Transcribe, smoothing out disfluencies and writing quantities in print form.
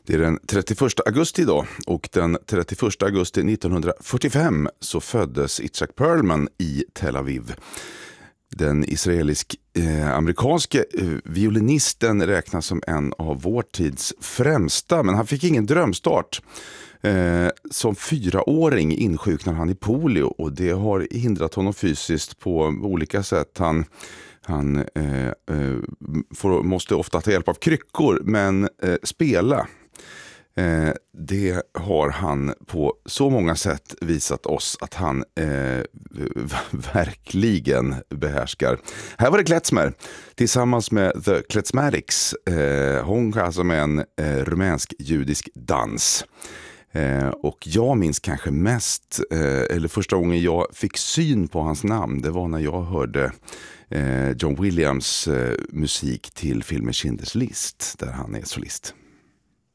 Det är den 31 augusti idag och den 31 augusti 1945 så föddes Itzhak Perlman i Tel Aviv. Den israelisk-amerikanske violinisten räknas som en av vår tids främsta, men han fick ingen drömstart. Som 4-åring insjuknade han i polio och det har hindrat honom fysiskt på olika sätt. Han måste ofta ta hjälp av kryckor, men spela, det har han på så många sätt visat oss att han verkligen behärskar. Här var det Klezmer tillsammans med The Klezmatics, hon alltså med en rumänsk-judisk dans. Och jag minns kanske mest, eller första gången jag fick syn på hans namn, det var när jag hörde John Williams musik till filmen Schindler's List, där han är solist.